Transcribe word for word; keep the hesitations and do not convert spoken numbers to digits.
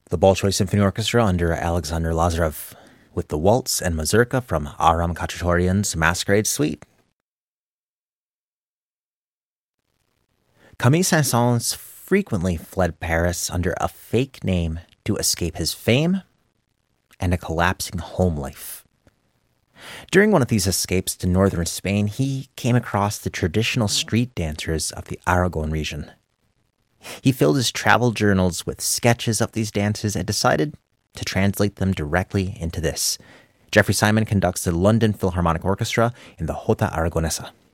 The Bolshoi Symphony Orchestra under Alexander Lazarev with the waltz and mazurka from Aram Khachaturian's Masquerade Suite. Camille Saint-Saëns frequently fled Paris under a fake name to escape his fame and a collapsing home life. During one of these escapes to northern Spain, he came across the traditional street dancers of the Aragon region. He filled his travel journals with sketches of these dances and decided to translate them directly into this. Jeffrey Simon conducts the London Philharmonic Orchestra in the Jota Aragonesa.